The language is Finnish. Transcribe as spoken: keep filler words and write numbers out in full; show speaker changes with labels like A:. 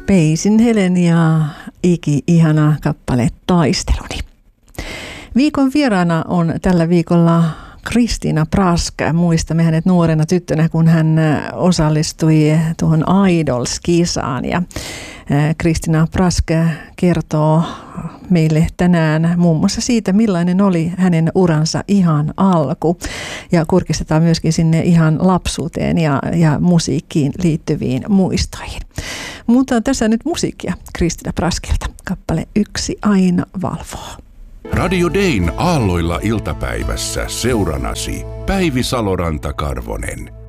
A: Peisin Helen ja Iki ihana kappale Taisteluni. Viikon vieraana on tällä viikolla Kristiina Prask. Muistamme hänet nuorena tyttönä, kun hän osallistui tuohon Idols-kisaan. Ja Kristiina Prask kertoo meille tänään muun muassa siitä, millainen oli hänen uransa ihan alku. Ja kurkistetaan myöskin sinne ihan lapsuuteen ja, ja musiikkiin liittyviin muistoihin. Mutta tässä nyt musiikkia Kristiina Praskilta. Kappale Yksi aina valvoo.
B: Radio Dayn aalloilla iltapäivässä seuranasi Päivi Saloranta-Karvonen.